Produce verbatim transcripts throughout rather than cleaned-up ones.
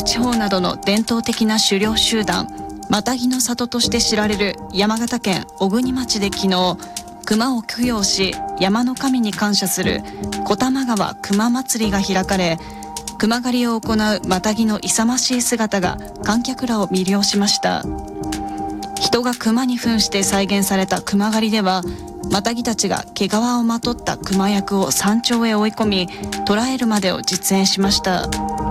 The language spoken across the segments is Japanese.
地方などの伝統的な狩猟集団マタギの里として知られる山形県小国町で昨日、熊を供養し山の神に感謝する小玉川熊祭りが開かれ、熊狩りを行うマタギの勇ましい姿が観客らを魅了しました。人が熊に扮して再現された熊狩りでは、マタギたちが毛皮をまとった熊役を山頂へ追い込み捕らえるまでを実演しました。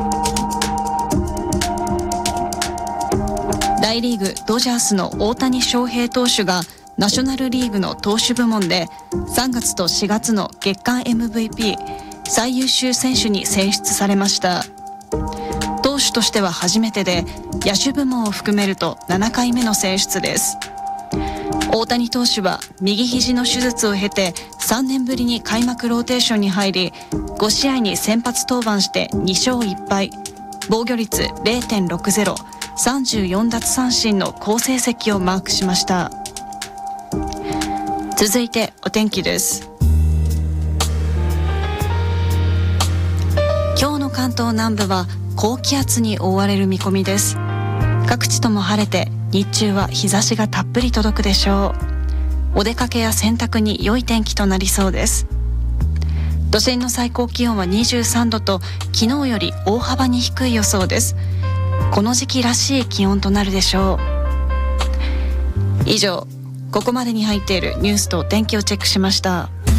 大リーグドジャースの大谷翔平投手がナショナルリーグの投手部門でさんがつとしがつの月間 エムブイピー 最優秀選手に選出されました。投手としては初めてで、野手部門を含めるとななかいめの選出です。大谷投手は右肘の手術を経てさんねんぶりに開幕ローテーションに入り、ごしあいに先発登板してにしょういっぱい、防御率 れいてんろくゼロ、さんじゅうよんだつさんしんの好成績をマークしました。続いてお天気です。今日の関東南部は高気圧に覆われる見込みです。各地とも晴れて日中は日差しがたっぷり届くでしょう。お出かけや洗濯に良い天気となりそうです。都心の最高気温はにじゅうさんどと昨日より大幅に低い予想です。この時期らしい気温となるでしょう。以上、ここまでに入っているニュースと天気をチェックしました。